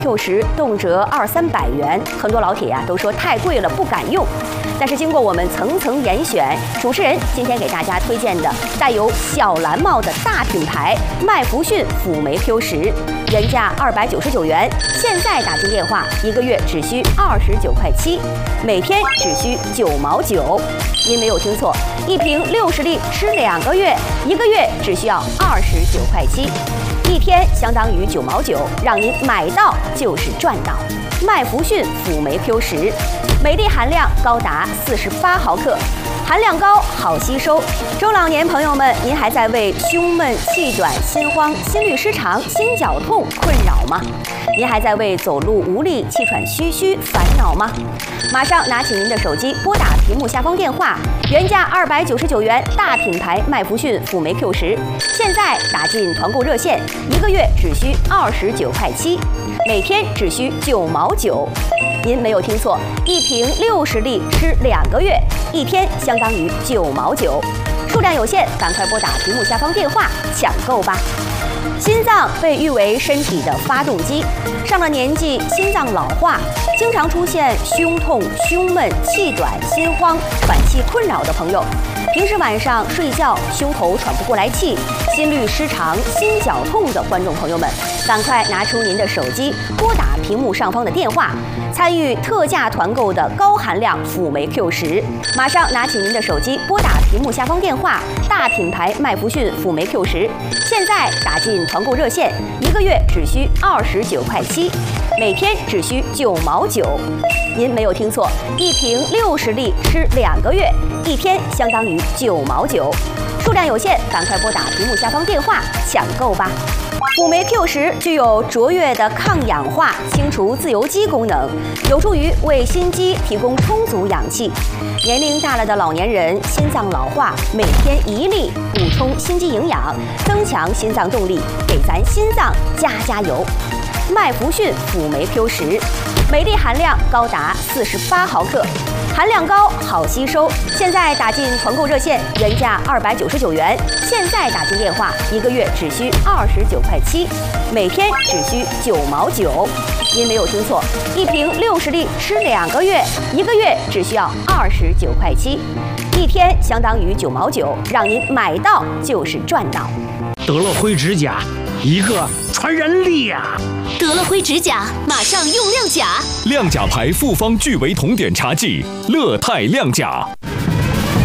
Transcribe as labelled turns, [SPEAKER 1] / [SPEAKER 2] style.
[SPEAKER 1] Q10动辄200-300元，很多老铁都说太贵了，不敢用。但是经过我们层层严选，主持人今天给大家推荐的带有小蓝帽的大品牌麦弗逊辅酶 Q10，原价299元，现在打进电话1个月只需29块7，每天只需9毛9。您没有听错，一瓶60粒吃2个月，1个月只需要29块7。一天相当于9毛9，让您买到就是赚到。麦弗逊辅酶 Q10，镁粒含量高达48毫克，含量高，好吸收。中老年朋友们，您还在为胸闷、气短、心慌、心律失常、心绞痛困扰吗？您还在为走路无力、气喘吁吁烦恼吗？马上拿起您的手机，拨打屏幕下方电话，原价299元大品牌麦弗逊辅酶 Q10，现在打进团购热线，1个月只需29块7，每天只需9毛9。您没有听错，一瓶60粒吃2个月，一天相当于9毛9。数量有限，赶快拨打屏幕下方电话抢购吧。心脏被誉为身体的发动机，上了年纪，心脏老化，经常出现胸痛、胸闷、气短、心慌、喘气困扰的朋友，平时晚上睡觉胸口喘不过来气、心律失常、心绞痛的观众朋友们，赶快拿出您的手机，拨打屏幕上方的电话，参与特价团购的高含量辅酶 Q10。马上拿起您的手机，拨打屏幕下方电话，大品牌麦弗逊辅酶 Q10，现在打进团购热线，1个月只需29块7，每天只需9毛9。您没有听错，一瓶60粒吃2个月，一天相当于9毛9。数量有限，赶快拨打屏幕下方电话抢购吧。辅酶 Q10具有卓越的抗氧化、清除自由基功能，有助于为心肌提供充足氧气。年龄大了的老年人心脏老化，每天1粒，补充心肌营养，增强心脏动力，给咱心脏加油。麦弗逊辅酶 Q10，镁粒含量高达48毫克，含量高，好吸收。现在打进团购热线，原价299元，现在打进电话1个月只需29块7，每天只需9毛9。您没有听错，一瓶60粒吃2个月，1个月只需要29块7，一天相当于9毛9，让您买到就是赚到。
[SPEAKER 2] 得了灰指甲，一个传染力呀！
[SPEAKER 3] 得了灰指甲，马上用亮甲。
[SPEAKER 4] 亮甲牌复方聚维酮碘茶剂，乐泰亮甲。